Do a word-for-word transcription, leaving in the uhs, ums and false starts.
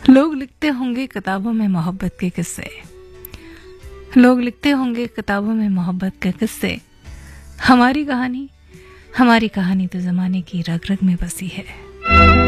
लोग लिखते होंगे किताबों में मोहब्बत के किस्से, लोग लिखते होंगे किताबों में मोहब्बत के किस्से। हमारी कहानी हमारी कहानी तो ज़माने की रग रग में बसी है।